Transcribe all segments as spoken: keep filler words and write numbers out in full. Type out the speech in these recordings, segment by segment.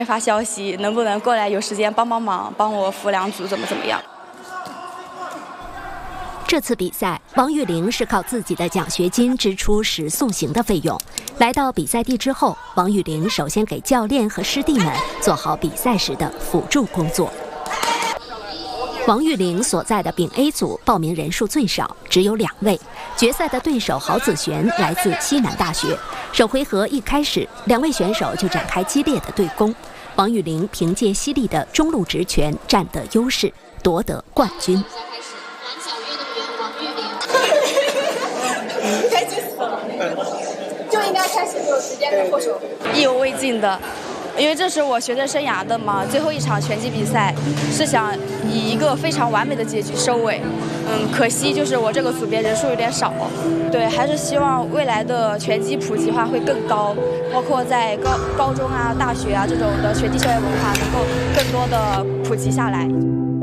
发消息，能不能过来有时间帮帮忙，帮我扶两组怎么怎么样。 这次比赛，王玉玲是靠自己的奖学金支出时送行的费用。来到比赛地之后，王玉玲首先给教练和师弟们做好比赛时的辅助工作。王玉玲所在的丙 A 组报名人数最少，只有两位。决赛的对手郝子璇来自西南大学。首回合一开始，两位选手就展开激烈的对攻。王玉玲凭借犀利的中路直拳占得优势，夺得冠军。 开心死了，就应该开始就直接握手，意犹未尽的。因为这是我学生生涯的嘛，最后一场拳击比赛是想以一个非常完美的结局收尾。嗯，可惜就是我这个组别人数有点少。对，还是希望未来的拳击普及化会更高，包括在高高中啊、大学啊这种的拳击校园文化能够更多的普及下来。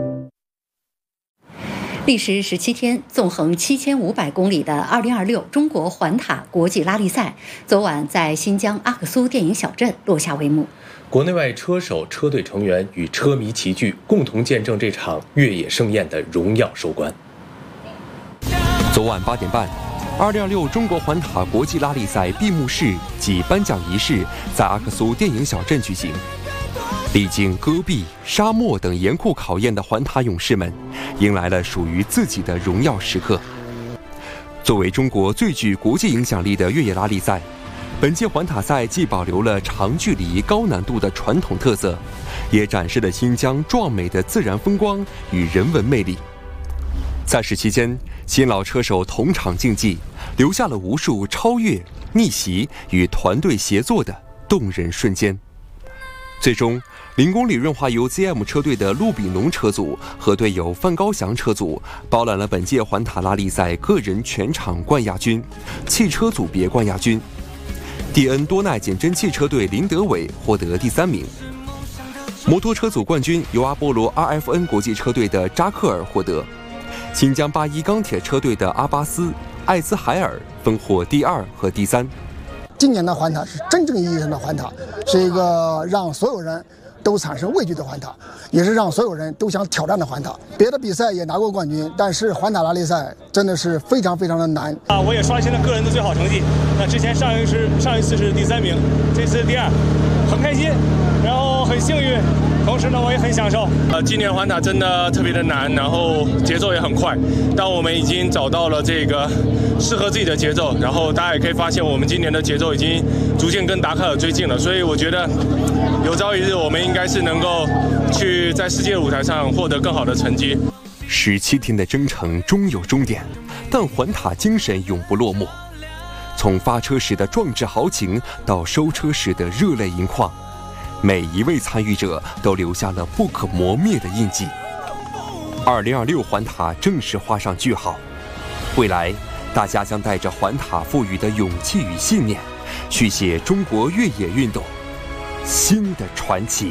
历时十七天、纵横七千五百公里的二零二六中国环塔国际拉力赛，昨晚在新疆阿克苏电影小镇落下帷幕。 国内外车手、车队成员与车迷齐聚，共同见证这场越野盛宴的荣耀收官。 昨晚八点半，二零二六中国环塔国际拉力赛闭幕式及颁奖仪式在阿克苏电影小镇举行。历经戈壁、沙漠等严酷考验的环塔勇士们，迎来了属于自己的荣耀时刻。作为中国最具国际影响力的越野拉力赛，本届环塔赛既保留了长距离、高难度的传统特色，也展示了新疆壮美的自然风光与人文魅力。赛事期间，新老车手同场竞技，留下了无数超越、逆袭与团队协作的动人瞬间。最终，零公里润滑油 Z M 车队的陆比农车组和队友范高翔车组包揽了本届环塔拉力赛个人全场冠亚军、汽车组别冠亚军。蒂恩多奈减震器车队林德伟获得第三名。摩托车组冠军由阿波罗 R F N 国际车队的扎克尔获得，新疆八一钢铁车队的阿巴斯、艾斯海尔分获第二和第三。 今年的环塔是真正意义上的环塔，是一个让所有人都产生畏惧的环塔，也是让所有人都想挑战的环塔。别的比赛也拿过冠军，但是环塔拉力赛真的是非常非常的难啊！我也刷新了个人的最好成绩。那之前上一次上一次是第三名，这次第二，很开心，然后很幸运，同时呢我也很享受。呃，今年环塔真的特别的难，然后节奏也很快，但我们已经找到了这个适合自己的节奏，然后大家也可以发现我们今年的节奏已经逐渐跟达喀尔追近了，所以我觉得有朝一日我们应该是能够去在世界舞台上获得更好的成绩。 十七天的征程终有终点，但环塔精神永不落寞。从发车时的壮志豪情到收车时的热泪盈眶，每一位参与者都留下了不可磨灭的印记。二零二六环塔正式画上句号，未来大家将带着环塔赋予的勇气与信念，续写中国越野运动新的传奇。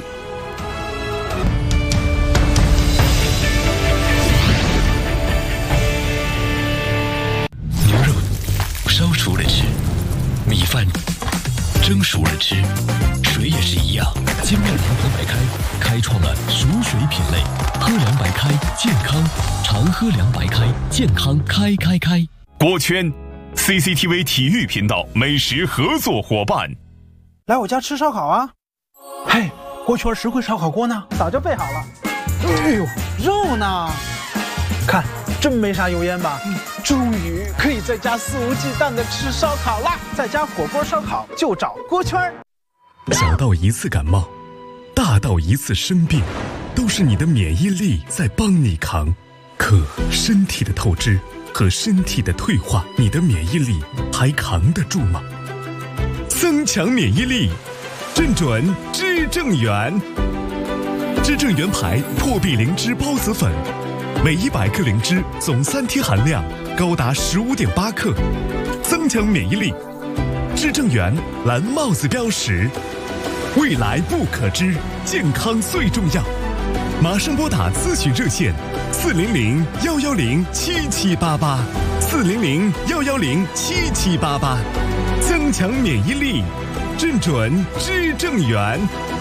牛肉烧熟了吃，米饭蒸熟了吃，水也是一样。精酿联合白开开创了熟水品类，喝凉白开健康，常喝凉白开健康开开开。 锅圈 C C T V 体育频道美食合作伙伴， 来我家吃烧烤啊！嘿，锅圈实惠烧烤锅呢？早就备好了。哎呦，肉呢？看，真没啥油烟吧？嗯，终于可以在家肆无忌惮的吃烧烤啦！在家火锅烧烤就找锅圈。 小到一次感冒，大到一次生病，都是你的免疫力在帮你扛。可身体的透支和身体的退化，你的免疫力还扛得住吗？增强免疫力，正准知正元。知正元牌破壁灵芝孢子粉，每一百克灵芝总三贴含量高达十五点八克，增强免疫力。知正元蓝帽子标识，未来不可知，健康最重要。马上拨打咨询热线四零零幺幺零七七八八，四零零幺幺零七七八八，增强免疫力，正准知正元。